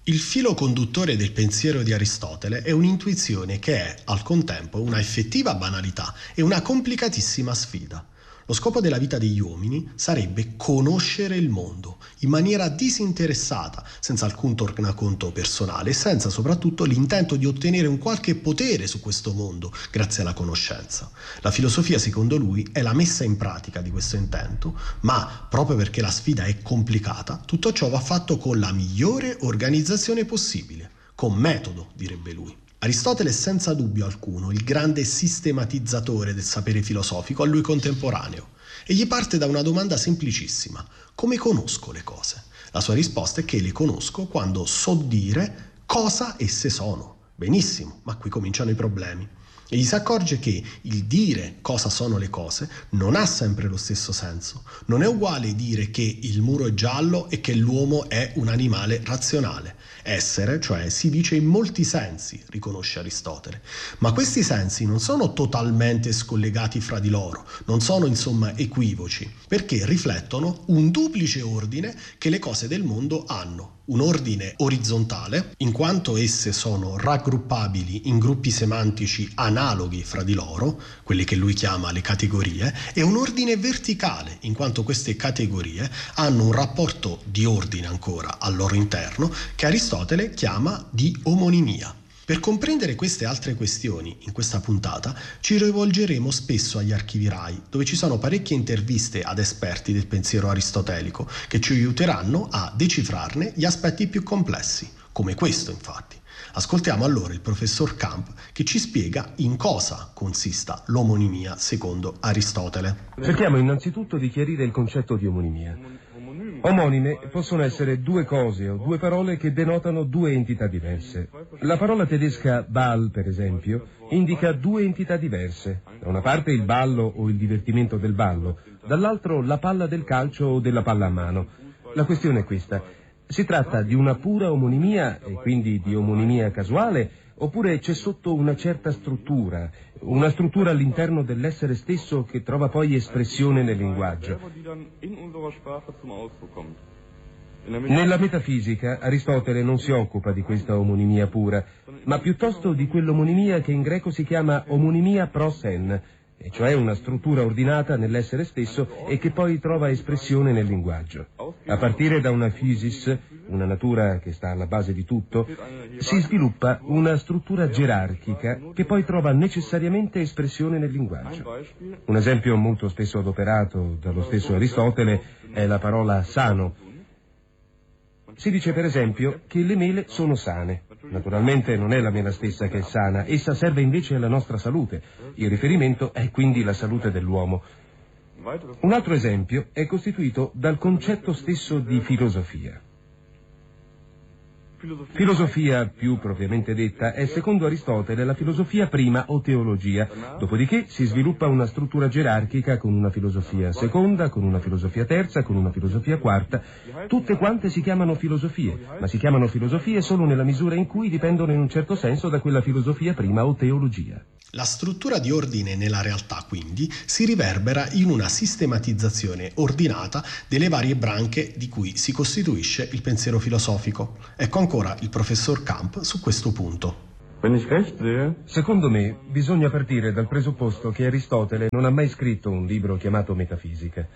Il filo conduttore del pensiero di Aristotele è un'intuizione che è, al contempo, una effettiva banalità e una complicatissima sfida. Lo scopo della vita degli uomini sarebbe conoscere il mondo in maniera disinteressata, senza alcun tornaconto personale e senza soprattutto l'intento di ottenere un qualche potere su questo mondo grazie alla conoscenza. La filosofia, secondo lui, è la messa in pratica di questo intento, ma proprio perché la sfida è complicata, tutto ciò va fatto con la migliore organizzazione possibile, con metodo, direbbe lui. Aristotele è senza dubbio alcuno il grande sistematizzatore del sapere filosofico a lui contemporaneo. E gli parte da una domanda semplicissima: come conosco le cose? La sua risposta è che le conosco quando so dire cosa esse sono. Benissimo, ma qui cominciano i problemi. E gli si accorge che il dire cosa sono le cose non ha sempre lo stesso senso. Non è uguale dire che il muro è giallo e che l'uomo è un animale razionale. Essere, cioè, si dice in molti sensi, riconosce Aristotele. Ma questi sensi non sono totalmente scollegati fra di loro, non sono insomma equivoci, perché riflettono un duplice ordine che le cose del mondo hanno. Un ordine orizzontale, in quanto esse sono raggruppabili in gruppi semantici analoghi fra di loro, quelli che lui chiama le categorie, e un ordine verticale, in quanto queste categorie hanno un rapporto di ordine ancora al loro interno, che Aristotele chiama di omonimia. Per comprendere queste altre questioni, in questa puntata, ci rivolgeremo spesso agli archivi RAI, dove ci sono parecchie interviste ad esperti del pensiero aristotelico, che ci aiuteranno a decifrarne gli aspetti più complessi, come questo infatti. Ascoltiamo allora il professor Camp che ci spiega in cosa consista l'omonimia secondo Aristotele. Cerchiamo innanzitutto di chiarire il concetto di omonimia. Omonime possono essere due cose o due parole che denotano due entità diverse. La parola tedesca Ball, per esempio, indica due entità diverse. Da una parte il ballo o il divertimento del ballo, dall'altro la palla del calcio o della palla a mano. La questione è questa: si tratta di una pura omonimia e quindi di omonimia casuale, oppure c'è sotto una certa struttura, una struttura all'interno dell'essere stesso che trova poi espressione nel linguaggio. Nella metafisica Aristotele non si occupa di questa omonimia pura, ma piuttosto di quell'omonimia che in greco si chiama omonimia pros en, e cioè una struttura ordinata nell'essere stesso e che poi trova espressione nel linguaggio. A partire da una physis, una natura che sta alla base di tutto, si sviluppa una struttura gerarchica che poi trova necessariamente espressione nel linguaggio. Un esempio molto spesso adoperato dallo stesso Aristotele è la parola sano. Si dice per esempio che le mele sono sane. Naturalmente non è la mela stessa che è sana, essa serve invece alla nostra salute. Il riferimento è quindi la salute dell'uomo. Un altro esempio è costituito dal concetto stesso di filosofia. Filosofia, più propriamente detta, è secondo Aristotele la filosofia prima o teologia, dopodiché si sviluppa una struttura gerarchica con una filosofia seconda, con una filosofia terza, con una filosofia quarta. Tutte quante si chiamano filosofie, ma si chiamano filosofie solo nella misura in cui dipendono in un certo senso da quella filosofia prima o teologia. La struttura di ordine nella realtà, quindi, si riverbera in una sistematizzazione ordinata delle varie branche di cui si costituisce il pensiero filosofico. Ecco ancora il professor Camp su questo punto. Secondo me, bisogna partire dal presupposto che Aristotele non ha mai scritto un libro chiamato Metafisica.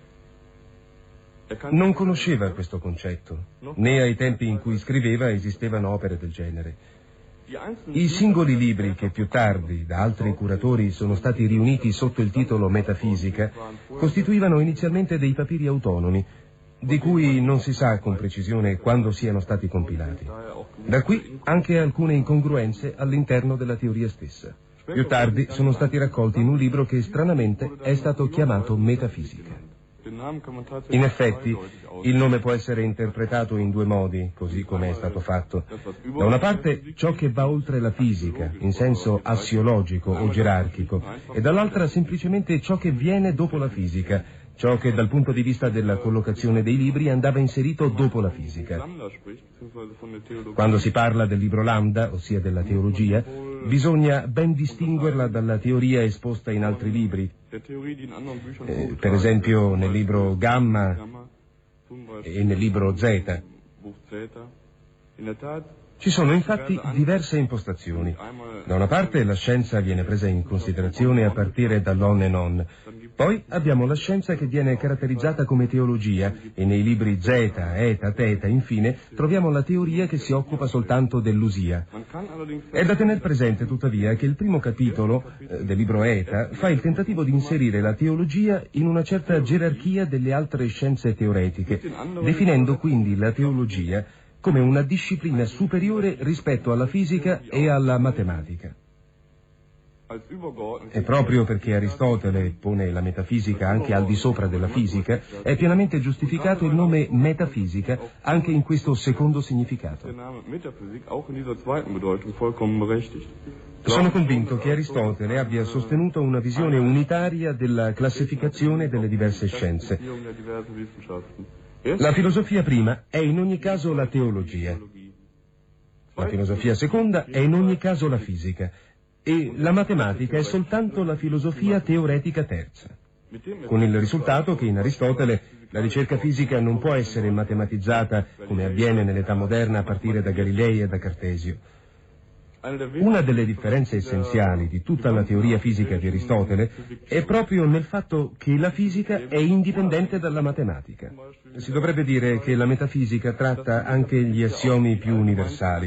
Non conosceva questo concetto, né ai tempi in cui scriveva esistevano opere del genere. I singoli libri che più tardi, da altri curatori, sono stati riuniti sotto il titolo Metafisica, costituivano inizialmente dei papiri autonomi, di cui non si sa con precisione quando siano stati compilati. Da qui anche alcune incongruenze all'interno della teoria stessa. Più tardi sono stati raccolti in un libro che stranamente è stato chiamato Metafisica. In effetti, il nome può essere interpretato in due modi, così come è stato fatto. Da una parte, ciò che va oltre la fisica, in senso assiologico o gerarchico, e dall'altra semplicemente ciò che viene dopo la fisica, ciò che dal punto di vista della collocazione dei libri andava inserito dopo la fisica. Quando si parla del libro Lambda, ossia della teologia, bisogna ben distinguerla dalla teoria esposta in altri libri, per esempio nel libro Gamma e nel libro Zeta. Ci sono infatti diverse impostazioni. Da una parte la scienza viene presa in considerazione a partire dall'on e non. Poi abbiamo la scienza che viene caratterizzata come teologia e nei libri Zeta, Eta, Teta, infine, troviamo la teoria che si occupa soltanto dell'usia. È da tener presente tuttavia che il primo capitolo del libro Eta fa il tentativo di inserire la teologia in una certa gerarchia delle altre scienze teoretiche, definendo quindi la teologia come una disciplina superiore rispetto alla fisica e alla matematica. E proprio perché Aristotele pone la metafisica anche al di sopra della fisica, è pienamente giustificato il nome metafisica anche in questo secondo significato. Sono convinto che Aristotele abbia sostenuto una visione unitaria della classificazione delle diverse scienze. La filosofia prima è in ogni caso la teologia, la filosofia seconda è in ogni caso la fisica e la matematica è soltanto la filosofia teoretica terza, con il risultato che in Aristotele la ricerca fisica non può essere matematizzata come avviene nell'età moderna a partire da Galilei e da Cartesio. Una delle differenze essenziali di tutta la teoria fisica di Aristotele è proprio nel fatto che la fisica è indipendente dalla matematica. Si dovrebbe dire che la metafisica tratta anche gli assiomi più universali.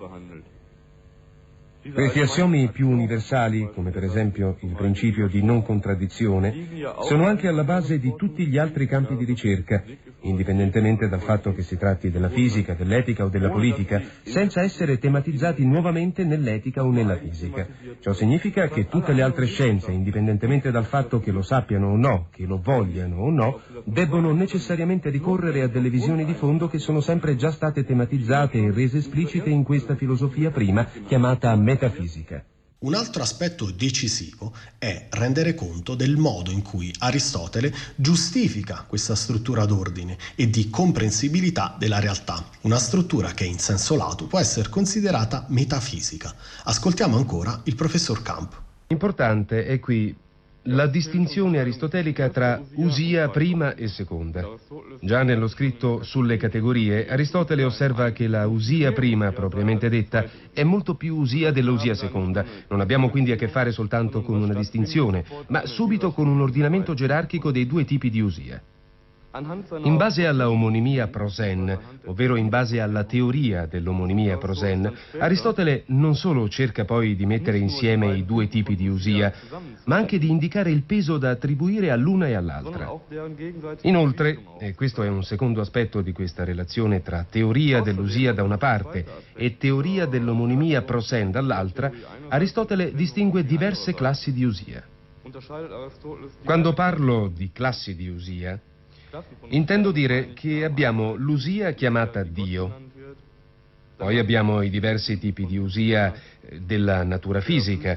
Questi assiomi più universali, come per esempio il principio di non contraddizione, sono anche alla base di tutti gli altri campi di ricerca, indipendentemente dal fatto che si tratti della fisica, dell'etica o della politica, senza essere tematizzati nuovamente nell'etica o nella fisica. Ciò significa che tutte le altre scienze, indipendentemente dal fatto che lo sappiano o no, che lo vogliano o no, debbono necessariamente ricorrere a delle visioni di fondo che sono sempre già state tematizzate e rese esplicite in questa filosofia prima, chiamata metafisica. Un altro aspetto decisivo è rendere conto del modo in cui Aristotele giustifica questa struttura d'ordine e di comprensibilità della realtà, una struttura che in senso lato può essere considerata metafisica. Ascoltiamo ancora il professor Camp. Importante è qui la distinzione aristotelica tra usia prima e seconda. Già nello scritto sulle categorie, Aristotele osserva che la usia prima, propriamente detta, è molto più usia dell'usia seconda. Non abbiamo quindi a che fare soltanto con una distinzione, ma subito con un ordinamento gerarchico dei due tipi di usia. In base alla omonimia prosen, ovvero in base alla teoria dell'omonimia prosen, Aristotele non solo cerca poi di mettere insieme i due tipi di usia, ma anche di indicare il peso da attribuire all'una e all'altra. Inoltre, e questo è un secondo aspetto di questa relazione tra teoria dell'usia da una parte e teoria dell'omonimia prosen dall'altra, Aristotele distingue diverse classi di usia. Quando parlo di classi di usia, intendo dire che abbiamo l'usia chiamata Dio, poi abbiamo i diversi tipi di usia della natura fisica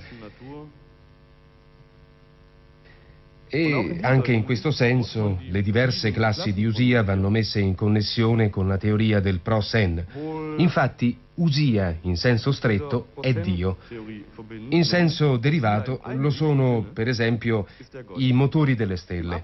e anche in questo senso le diverse classi di usia vanno messe in connessione con la teoria del prosen. Infatti usia in senso stretto è Dio, in senso derivato lo sono per esempio i motori delle stelle.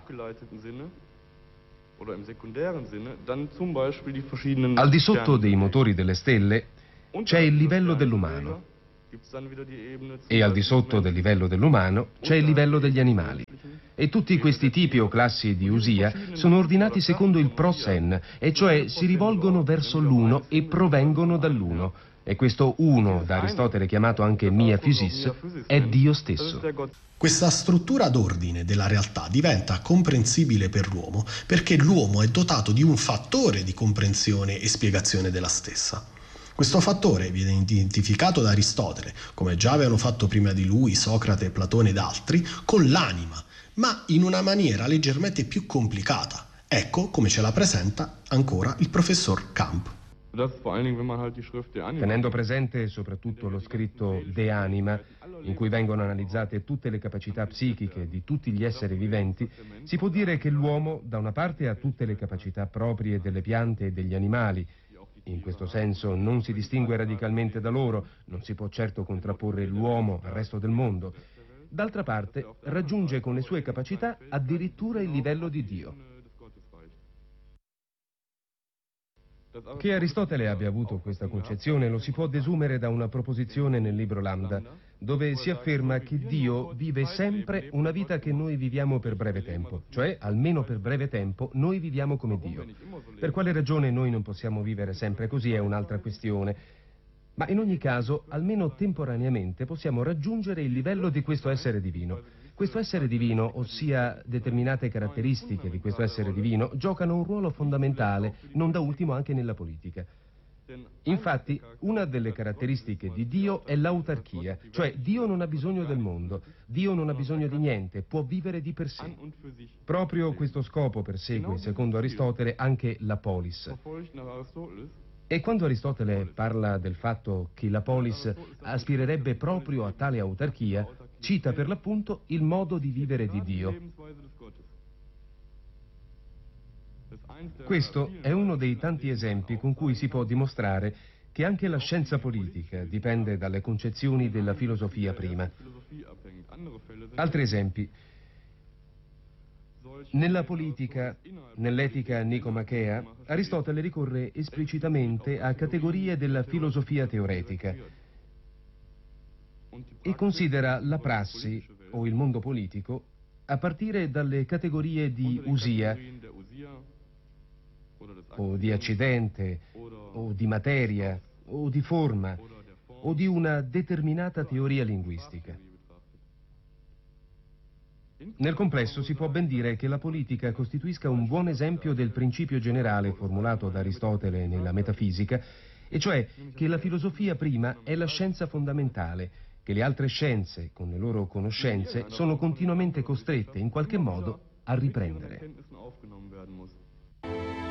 Al di sotto dei motori delle stelle c'è il livello dell'umano e al di sotto del livello dell'umano c'è il livello degli animali. E tutti questi tipi o classi di usia sono ordinati secondo il prosen, e cioè si rivolgono verso l'uno e provengono dall'uno. E questo uno, da Aristotele chiamato anche mia physis, è Dio stesso. Questa struttura d'ordine della realtà diventa comprensibile per l'uomo perché l'uomo è dotato di un fattore di comprensione e spiegazione della stessa. Questo fattore viene identificato da Aristotele, come già avevano fatto prima di lui Socrate, Platone ed altri, con l'anima, ma in una maniera leggermente più complicata. Ecco come ce la presenta ancora il professor Camp. Tenendo presente soprattutto lo scritto De Anima, in cui vengono analizzate tutte le capacità psichiche di tutti gli esseri viventi, si può dire che l'uomo da una parte ha tutte le capacità proprie delle piante e degli animali. In questo senso non si distingue radicalmente da loro, non si può certo contrapporre l'uomo al resto del mondo. D'altra parte raggiunge con le sue capacità addirittura il livello di Dio. Che Aristotele abbia avuto questa concezione lo si può desumere da una proposizione nel libro Lambda, dove si afferma che Dio vive sempre una vita che noi viviamo per breve tempo, cioè almeno per breve tempo noi viviamo come Dio. Per quale ragione noi non possiamo vivere sempre così è un'altra questione, ma in ogni caso, almeno temporaneamente, possiamo raggiungere il livello di questo essere divino. Questo essere divino, ossia determinate caratteristiche di questo essere divino, giocano un ruolo fondamentale, non da ultimo anche nella politica. Infatti, una delle caratteristiche di Dio è l'autarchia, cioè Dio non ha bisogno del mondo, Dio non ha bisogno di niente, può vivere di per sé. Proprio questo scopo persegue, secondo Aristotele, anche la polis. E quando Aristotele parla del fatto che la polis aspirerebbe proprio a tale autarchia, cita per l'appunto il modo di vivere di Dio. Questo è uno dei tanti esempi con cui si può dimostrare che anche la scienza politica dipende dalle concezioni della filosofia prima. Altri esempi. Nella politica, nell'etica nicomachea, Aristotele ricorre esplicitamente a categorie della filosofia teoretica e considera la prassi, o il mondo politico, a partire dalle categorie di usia, o di accidente, o di materia, o di forma, o di una determinata teoria linguistica. Nel complesso si può ben dire che la politica costituisca un buon esempio del principio generale formulato da Aristotele nella metafisica, e cioè che la filosofia prima è la scienza fondamentale, che le altre scienze, con le loro conoscenze, sono continuamente costrette in qualche modo a riprendere.